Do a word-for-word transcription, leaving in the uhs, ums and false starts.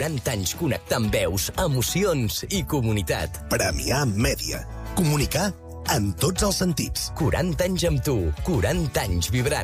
quaranta anys connectant veus, emocions i comunitat. Premià Mèdia. Comunicar en tots els sentits. quaranta anys amb tu, quaranta anys vibrant.